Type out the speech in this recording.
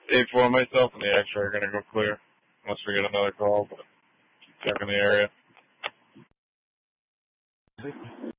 8-4, myself and the X-ray are going to go clear. Unless we get another call, but checking the area.